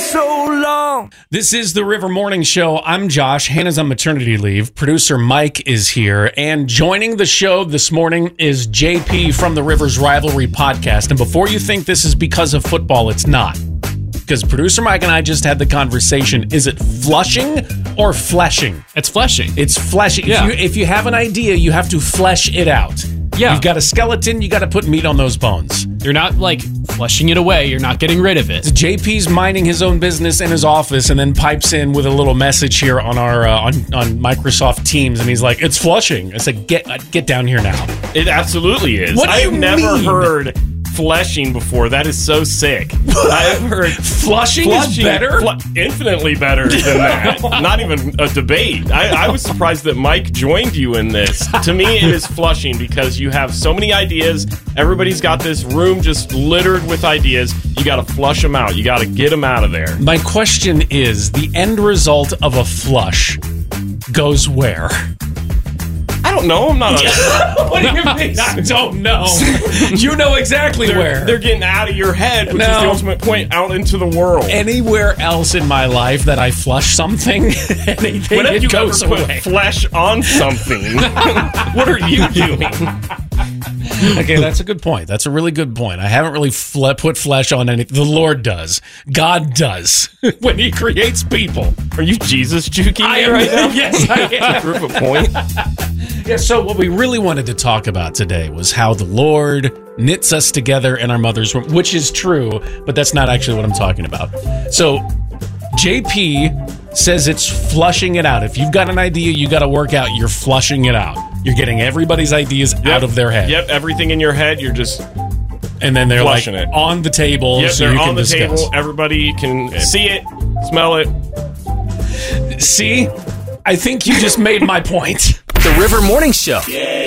so long. This is the River Morning Show. I'm Josh. Hannah's on maternity leave. Producer Mike is here. And joining the show this morning is JP from the Rivers Rivalry podcast. And before you think this is because of football, it's not. Because producer Mike and I just had the conversation. Is it flushing or fleshing? It's fleshing. It's fleshing. Yeah. If you have an idea, you have to flesh it out. Yeah. You've got a skeleton, you got to put meat on those bones. You're not, like, flushing it away. You're not getting rid of it. JP's minding his own business in his office and then pipes in with a little message here on our on Microsoft Teams, and he's like, "It's flushing." I said, "Get down here now." It absolutely is. What do you I've never mean? heard fleshing before. That is so sick. I've heard Flushing is better? Infinitely better than that. Not even a debate. I was surprised that Mike joined you in this. To me, it is flushing because you have so many ideas. Everybody's got this room just littered with ideas. You got to flush them out. You got to get them out of there. My question is, the end result of a flush goes where? I don't know. I'm not a... What do you mean? I don't know. You know exactly where. They're getting out of your head, which is the ultimate point, out into the world. Anywhere else in my life that I flush something, anything, When have it you goes ever put away. flesh on something? What are you doing? Okay, that's a good point. That's a really good point. I haven't really put flesh on anything. The Lord does. God does. When he creates people. Are you Jesus juking I me am right now? Yes, I am. Proof of point. Yeah, so what we really wanted to talk about today was how the Lord knits us together in our mother's womb, which is true, but that's not actually what I'm talking about. So JP says it's flushing it out. If you've got an idea you got to work out, you're flushing it out. You're getting everybody's ideas out of their head. Yep, everything in your head, you're just... And then they're flushing like it on the table, Yep, so they're you can on the discuss. table. Everybody can see it, smell it. See? I think you just made my point. The River Morning Show.